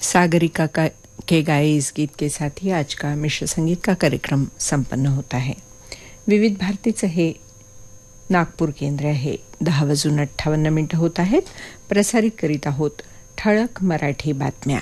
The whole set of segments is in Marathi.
सागरिका के गाए इस गीत के साथ ही आज का मिश्र संगीत का कार्यक्रम संपन्न होता है. विविध भारतीचं हे नागपूर केंद्र आहे. 10:58 होत आहेत. प्रसारित करीत आहोत ठळक मराठी बातम्या.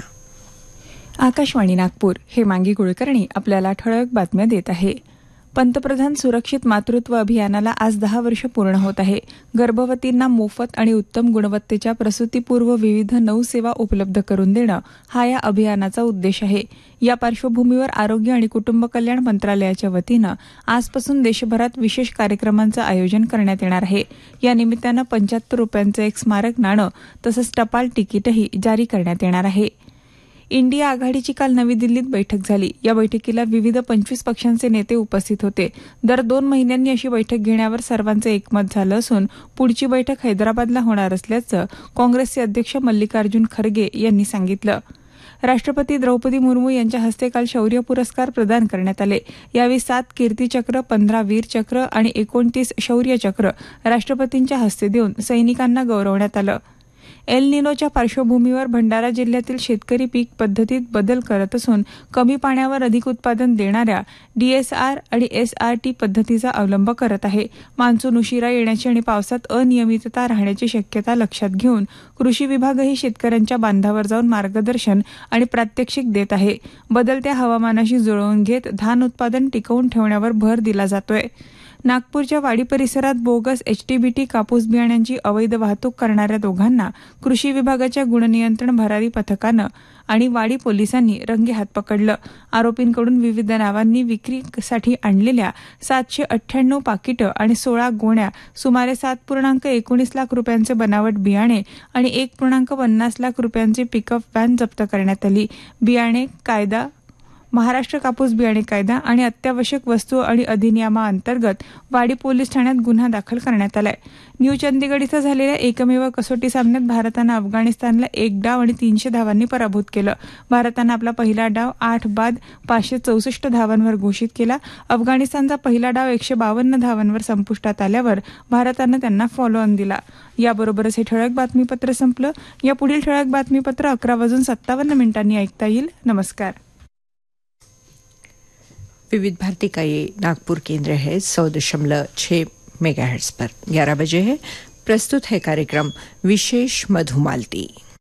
आकाशवाणी नागपूर. हे मांगी कुलकर्णी आपल्याला ठळक बातम्या देत आहे. पंतप्रधान सुरक्षित मातृत्व अभियानाला आज 10 वर्ष पूर्ण होत आहे. गर्भवतींना मोफत आणि उत्तम गुणवत्तेच्या प्रसूतीपूर्व विविध नवसेवा उपलब्ध करून देणं हा या अभियानाचा उद्देश आहे. या पार्श्वभूमीवर आरोग्य आणि कुटुंब कल्याण मंत्रालयाच्या वतीनं आजपासून देशभरात विशेष कार्यक्रमांचं आयोजन करण्यात येणार आहे. या निमित्तानं 75 रुपयांचं एक स्मारक नाणं तसंच टपाल तिकीटही जारी करण्यात येणार आहे. इंडिया आघाडीची काल नवी दिल्लीत बैठक झाली. या बैठकीला विविध 25 पक्षांचे नेते उपस्थित होते. दर 2 महिन्यांनी अशी बैठक घेण्यावर सर्वांचं एकमत झालं असून पुढची बैठक हैदराबादला होणार असल्याचं काँग्रेसचे अध्यक्ष मल्लिकार्जुन खरगे यांनी सांगितलं. राष्ट्रपती द्रौपदी मुर्मू यांच्या हस्ते काल शौर्य पुरस्कार प्रदान करण्यात आले. यावेळी 7 कीर्तीचक्र, 15 वीरचक्र आणि 29 शौर्य चक्र राष्ट्रपतींच्या हस्ते देऊन सैनिकांना गौरवण्यात आलं. एल निनोच्या पार्श्वभूमीवर भंडारा जिल्ह्यातील शेतकरी पीक पद्धतीत बदल करत असून कमी पाण्यावर अधिक उत्पादन देणाऱ्या DSR आणि SRT पद्धतीचा अवलंब करत आहे. मान्सून उशिरा येण्याची आणि पावसात अनियमितता राहण्याची शक्यता लक्षात घेऊन कृषी विभागही शेतकऱ्यांच्या बांधावर जाऊन मार्गदर्शन आणि प्रात्यक्षिक देत आहे. बदलत्या हवामानाशी जुळवून घेत धान उत्पादन टिकवून ठेवण्यावर भर दिला जातोय. नागपूरच्या वाडी परिसरात बोगस HTBT कापूस बियाण्यांची अवैध वाहतूक करणाऱ्या दोघांना कृषी विभागाच्या गुणनियंत्रण भरारी पथकानं आणि वाडी पोलिसांनी रंगेहात पकडलं. आरोपींकडून विविध नावांनी विक्रीसाठी आणलेल्या 798 पाकिटं आणि 16 गोण्या, सुमारे 7.19 लाख रुपयांचे बनावट बियाणे आणि 1.50 लाख रुपयांची पिकअप व्हॅन जप्त करण्यात आली. बियाणे कायदा, महाराष्ट्र कापूस बियाणे कायदा आणि अत्यावश्यक वस्तू आणि अधिनियमाअंतर्गत वाडी पोलीस ठाण्यात गुन्हा दाखल करण्यात आलाय. न्यू चंदीगड इथं झालेल्या एकमेव कसोटी सामन्यात भारतानं अफगाणिस्तानला 1 डाव आणि 300 धावांनी पराभूत केलं. भारतानं आपला पहिला डाव 8 बाद 564 धावांवर घोषित केला. अफगाणिस्तानचा पहिला डाव 152 धावांवर संपुष्टात आल्यावर भारतानं त्यांना फॉलो ऑन दिला. याबरोबरच हे ठळक बातमीपत्र संपलं. या पुढील ठळक बातमीपत्र 11:57 ऐकता येईल. नमस्कार. विविध भारती का ये नागपुर केंद्र है 100.6 मेगाहर्ट्ज पर. 11 बजे है. प्रस्तुत है कार्यक्रम विशेष मधुमालती.